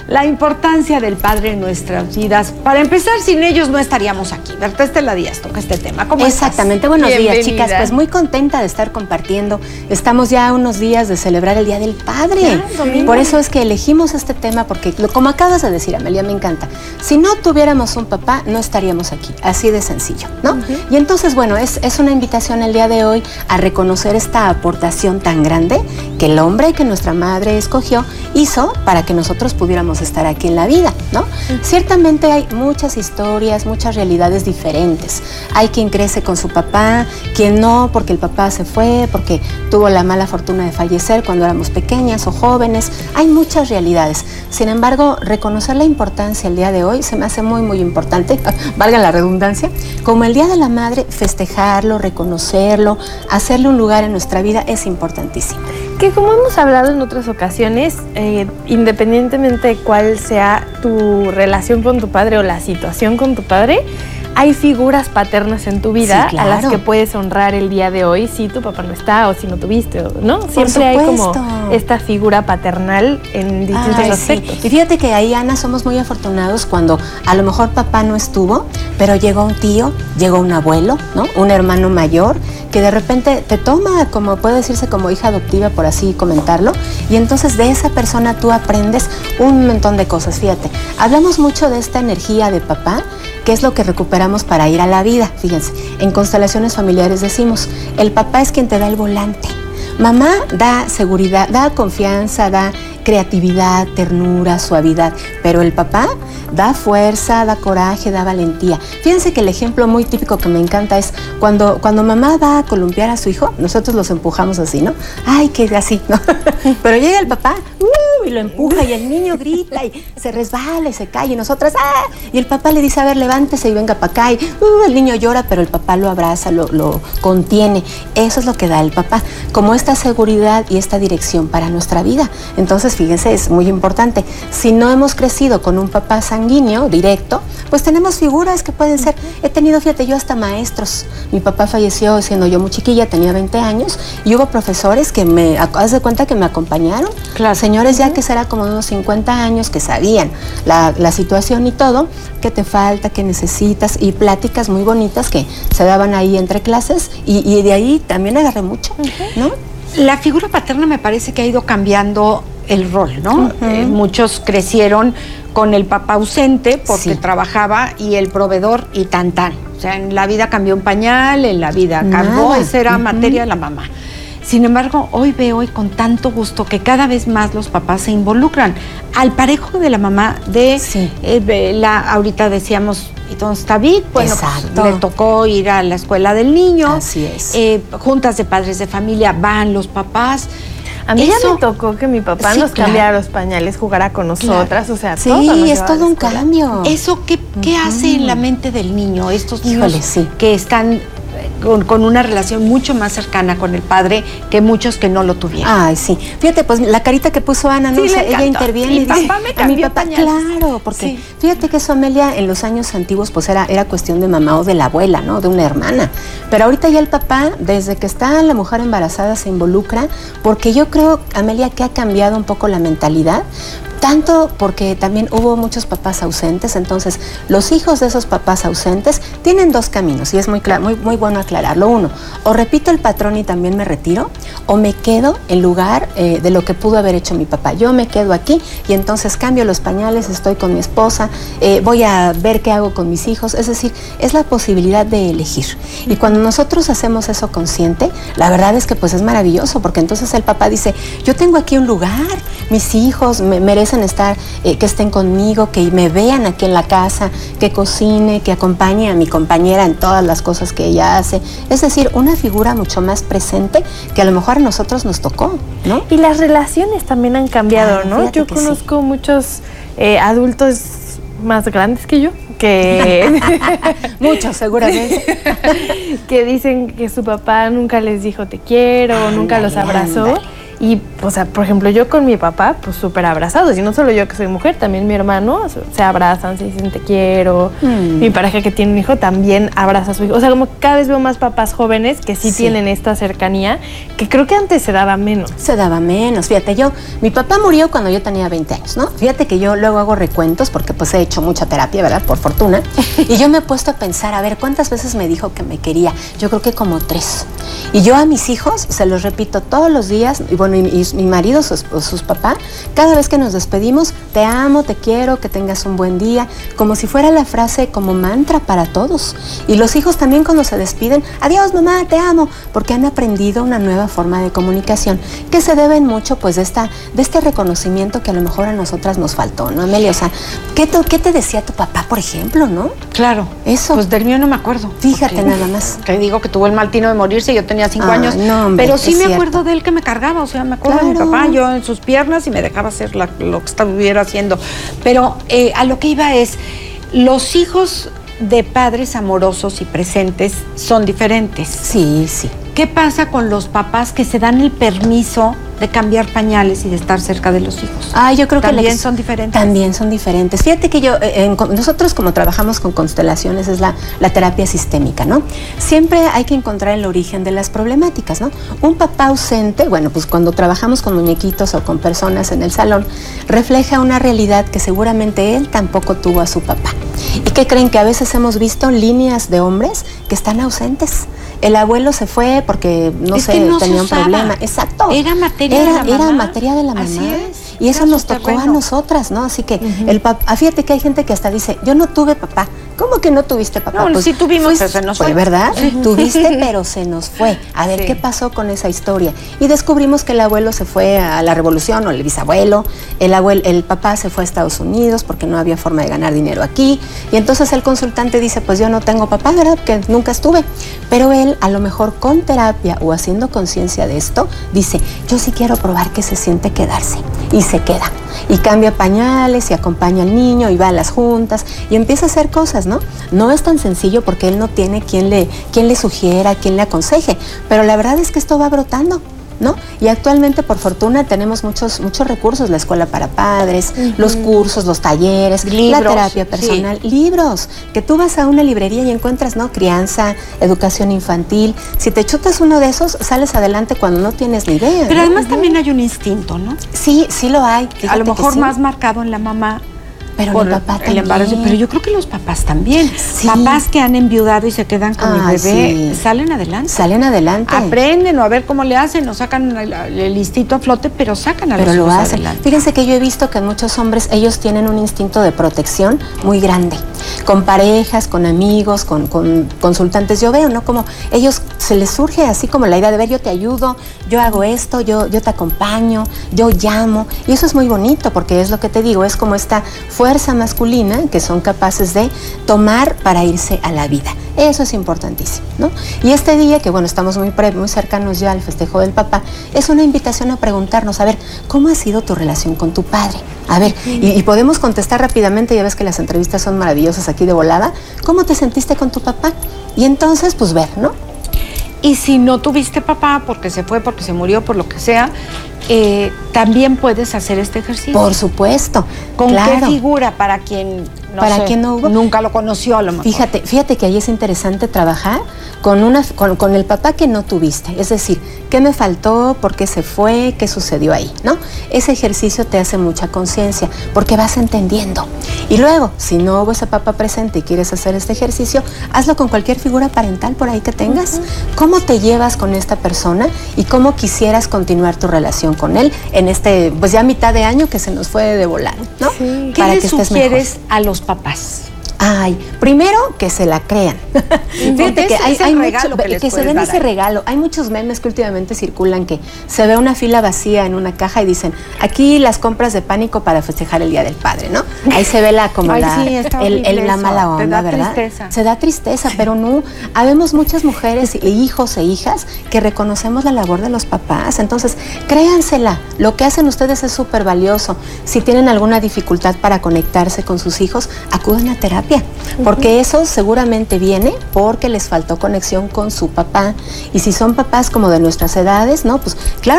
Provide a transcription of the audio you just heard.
la importancia del padre en nuestras vidas. Para empezar, sin ellos no estaríamos aquí. Berta Estela Díaz toca este tema. ¿Cómo Exactamente, estás? Buenos días, chicas. Pues muy contenta de estar compartiendo. Estamos ya a unos días de celebrar el Día del Padre. Por eso es que elegimos este tema, porque como acabas de decir, Amelia, me encanta. Si no tuviéramos un papá, no estaríamos aquí. Así de sencillo, ¿no? Y entonces, bueno, es una invitación el día de hoy a reconocer esta aportación tan grande que el hombre que nuestra madre escogió hizo para que nosotros pudiéramos estar aquí en la vida, ¿no? Ciertamente hay muchas historias, muchas realidades diferentes. Hay quien crece con su papá, quien no, porque el papá se fue, porque tuvo la mala fortuna de fallecer cuando éramos pequeñas o jóvenes. Hay muchas realidades. Sin embargo, reconocer la importancia el día de hoy se me hace muy, muy importante, valga la redundancia, como el Día de la Madre, festejarlo, reconocerlo, hacerle un lugar en nuestra vida es importantísimo. Que como hemos hablado en otras ocasiones, independientemente de cuál sea tu relación con tu padre o la situación con tu padre, hay figuras paternas en tu vida, sí, claro, a las que puedes honrar el día de hoy si tu papá no está o si no tuviste, ¿no? Siempre hay como esta figura paternal en distintos aspectos. Sí. Y fíjate que ahí, Ana, somos muy afortunados cuando a lo mejor papá no estuvo, pero llegó un tío, llegó un abuelo, ¿no? Un hermano mayor que de repente te toma, como puede decirse, como hija adoptiva, por así comentarlo, y entonces de esa persona tú aprendes un montón de cosas. Fíjate, hablamos mucho de esta energía de papá, que es lo que recuperamos para ir a la vida. Fíjense, en constelaciones familiares decimos, el papá es quien te da el volante. Mamá da seguridad, da confianza, da creatividad, ternura, suavidad, pero el papá da fuerza, da coraje, da valentía. Fíjense que el ejemplo muy típico que me encanta es cuando mamá va a columpiar a su hijo, nosotros los empujamos así, ¿no? Ay, que así, ¿no? Pero llega el papá y lo empuja y el niño grita y se resbala y se cae y nosotras, ¡ah! Y el papá le dice, a ver, levántese y venga para acá y el niño llora, pero el papá lo abraza, lo contiene. Eso es lo que da el papá, como esta seguridad y esta dirección para nuestra vida. Entonces, fíjense, es muy importante. Si no hemos crecido con un papá sanguíneo, directo, pues tenemos figuras que pueden ser, he tenido, fíjate, yo hasta maestros. Mi papá falleció siendo yo muy chiquilla, tenía 20 años, y hubo profesores que haz de cuenta que me acompañaron. Claro. Señores ya que será como de unos 50 años, que sabían la situación y todo, qué te falta, qué necesitas, y pláticas muy bonitas que se daban ahí entre clases, y de ahí también agarré mucho, ¿no? La figura paterna me parece que ha ido cambiando el rol, ¿no? Muchos crecieron con el papá ausente porque trabajaba y el proveedor y tan. O sea, en la vida cambió un pañal, en la vida cargó, esa era materia de la mamá. Sin embargo, hoy veo y con tanto gusto que cada vez más los papás se involucran al parejo de la mamá ahorita decíamos, entonces David, bueno, pues, le tocó ir a la escuela del niño. Así es. Juntas de padres de familia, van los papás. A mí ya me tocó que mi papá nos cambiara los pañales, jugara con nosotras, o sea, todo es todo un cambio. ¿Eso qué hace en la mente del niño? Estos niños que están con una relación mucho más cercana con el padre que muchos que no lo tuvieron. Ay, sí. Fíjate, pues la carita que puso Ana, ¿no? Ella interviene y dice, a mi papá, claro, porque fíjate que eso, Amelia, en los años antiguos, pues era cuestión de mamá o de la abuela, ¿no? De una hermana. Pero ahorita ya el papá, desde que está la mujer embarazada, se involucra, porque yo creo, Amelia, que ha cambiado un poco la mentalidad. Tanto porque también hubo muchos papás ausentes, entonces los hijos de esos papás ausentes tienen dos caminos y es muy bueno aclararlo. Uno, o repito el patrón y también me retiro, o me quedo en lugar de lo que pudo haber hecho mi papá. Yo me quedo aquí y entonces cambio los pañales, estoy con mi esposa, voy a ver qué hago con mis hijos. Es decir, es la posibilidad de elegir. Y cuando nosotros hacemos eso consciente, la verdad es que pues es maravilloso, porque entonces el papá dice, yo tengo aquí un lugar, mis hijos merecen estar, que estén conmigo, que me vean aquí en la casa, que cocine, que acompañe a mi compañera en todas las cosas que ella hace. Es decir, una figura mucho más presente que a lo mejor a nosotros nos tocó, ¿no? Y las relaciones también han cambiado, ¿no? Yo conozco muchos adultos más grandes que yo, que muchos seguramente, que dicen que su papá nunca les dijo te quiero, nunca los abrazó. Y, o sea, por ejemplo, yo con mi papá, pues súper abrazados. Y no solo yo que soy mujer, también mi hermano se abrazan, se dicen te quiero. Mi pareja que tiene un hijo también abraza a su hijo. O sea, como que cada vez veo más papás jóvenes que sí tienen esta cercanía, que creo que antes se daba menos. Se daba menos. Fíjate, mi papá murió cuando yo tenía 20 años, ¿no? Fíjate que yo luego hago recuentos porque pues he hecho mucha terapia, ¿verdad? Por fortuna. Y yo me he puesto a pensar, a ver, ¿cuántas veces me dijo que me quería? Yo creo que como 3. Y yo a mis hijos se los repito todos los días, y bueno, y mi marido, sus papás, cada vez que nos despedimos, te amo, te quiero, que tengas un buen día, como si fuera la frase como mantra para todos. Y los hijos también cuando se despiden, adiós mamá, te amo, porque han aprendido una nueva forma de comunicación que se deben mucho pues de este reconocimiento que a lo mejor a nosotras nos faltó, ¿no, Amelia? O sea, ¿qué te decía tu papá, por ejemplo, no? Claro. Eso. Pues del mío no me acuerdo. Fíjate nada más. Que digo que tuvo el mal tino de morirse, yo tenía 5 años. No, hombre, pero sí me acuerdo de él que me cargaba, o sea, me acuerdo de mi papá, yo en sus piernas y me dejaba hacer lo que estuviera haciendo. Pero a lo que iba es, los hijos de padres amorosos y presentes son diferentes. Sí, sí. ¿Qué pasa con los papás que se dan el permiso de cambiar pañales y de estar cerca de los hijos? Yo creo que también son diferentes. También son diferentes. Fíjate que nosotros como trabajamos con constelaciones es la terapia sistémica, ¿no? Siempre hay que encontrar el origen de las problemáticas, ¿no? Un papá ausente, bueno, pues cuando trabajamos con muñequitos o con personas en el salón, refleja una realidad que seguramente él tampoco tuvo a su papá. ¿Y qué creen? Que a veces hemos visto líneas de hombres que están ausentes. El abuelo se fue porque, no tenía un problema. Exacto. Era materia de la mamá. Era materia de la mamá. Así es. Y eso nos tocó a nosotras, ¿no? Así que el papá, fíjate que hay gente que hasta dice, yo no tuve papá. ¿Cómo que no tuviste papá? No, pues, sí tuvimos, pero se nos fue. ¿Verdad? Tuviste, pero se nos fue. A ver, ¿qué pasó con esa historia? Y descubrimos que el abuelo se fue a la revolución, o el bisabuelo, el papá se fue a Estados Unidos porque no había forma de ganar dinero aquí. Y entonces el consultante dice, pues yo no tengo papá, ¿verdad? Porque nunca estuve. Pero él, a lo mejor con terapia o haciendo conciencia de esto, dice, yo sí quiero probar qué se siente quedarse. Y se queda. Y cambia pañales y acompaña al niño y va a las juntas y empieza a hacer cosas, ¿no? No es tan sencillo porque él no tiene quien le sugiera, quien le aconseje, pero la verdad es que esto va brotando, ¿no? Y actualmente, por fortuna, tenemos muchos recursos, la escuela para padres, los cursos, los talleres, libros, la terapia personal, libros, que tú vas a una librería y encuentras, ¿no? Crianza, educación infantil. Si te chutas uno de esos, sales adelante cuando no tienes ni idea. Pero además también hay un instinto, ¿no? Sí, sí lo hay. A lo mejor más marcado en la mamá. Pero el papá también. El embarazo, pero yo creo que los papás también. Sí. Papás que han enviudado y se quedan con el bebé, salen adelante. Salen adelante. Aprenden o a ver cómo le hacen, o sacan el instinto a flote, pero sacan a los hijos adelante. Fíjense que yo he visto que muchos hombres, ellos tienen un instinto de protección muy grande. Con parejas, con amigos, con consultantes. Yo veo, ¿no? Como ellos se les surge así como la idea de ver, yo te ayudo, yo hago esto, yo te acompaño, yo llamo. Y eso es muy bonito porque es lo que te digo, es como esta fuerza masculina que son capaces de tomar para irse a la vida. Eso es importantísimo, ¿no? Y este día, que bueno, estamos muy cercanos ya al festejo del papá, es una invitación a preguntarnos, a ver, ¿cómo ha sido tu relación con tu padre? A ver, y podemos contestar rápidamente, ya ves que las entrevistas son maravillosas aquí de volada, ¿cómo te sentiste con tu papá? Y entonces, pues ver, ¿no? Y si no tuviste papá, porque se fue, porque se murió, por lo que sea, también puedes hacer este ejercicio. Por supuesto. ¿Con qué figura para quien quien no hubo? Nunca lo conoció a lo mejor? Fíjate que ahí es interesante trabajar con el papá que no tuviste. Es decir, ¿qué me faltó? ¿Por qué se fue? ¿Qué sucedió ahí? ¿No? Ese ejercicio te hace mucha conciencia porque vas entendiendo. Y luego, si no hubo ese papá presente y quieres hacer este ejercicio, hazlo con cualquier figura parental por ahí que tengas. ¿Cómo te llevas con esta persona y cómo quisieras continuar tu relación con él en este, pues ya mitad de año que se nos fue de volar, ¿no? Sí. ¿Qué le sugieres a los papás? Primero que se la crean. Fíjate que hay regalo que se den ese regalo. Hay muchos memes que últimamente circulan que se ve una fila vacía en una caja y dicen, aquí las compras de pánico para festejar el Día del Padre, ¿no? Ahí se ve la mala onda, ¿verdad? Tristeza. Se da tristeza, pero no. Habemos muchas mujeres e hijos e hijas que reconocemos la labor de los papás. Entonces, créansela. Lo que hacen ustedes es súper valioso. Si tienen alguna dificultad para conectarse con sus hijos, acudan a terapia. Porque eso seguramente viene porque les faltó conexión con su papá. Y si son papás como de nuestras edades, ¿no? Pues claro,